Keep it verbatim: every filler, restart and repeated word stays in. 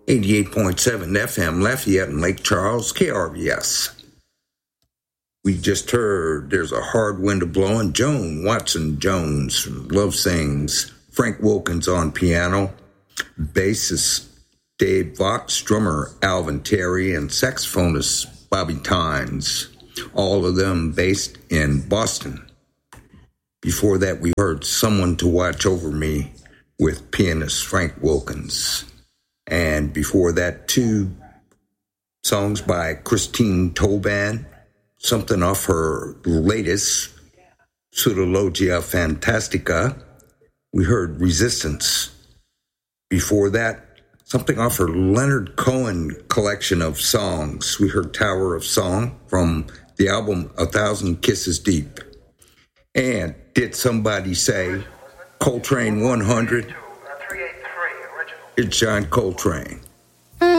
eighty-eight point seven F M, Lafayette and Lake Charles, K R V S. We just heard There's a Hard Wind A-Blowin', Joan Watson Jones from Love Sings, Frank Wilkins on piano, bassist Dave Vox, drummer Alvin Terry, and saxophonist Bobby Tynes, all of them based in Boston. Before that, we heard Someone to Watch Over Me with pianist Frank Wilkins. And before that, two songs by Christine Tolban, something off her latest, Pseudologia Fantastica. We heard Resistance. Before that, something off her Leonard Cohen collection of songs. We heard Tower of Song from the album A Thousand Kisses Deep. And Did Somebody Say, Coltrane one hundred. It's John Coltrane.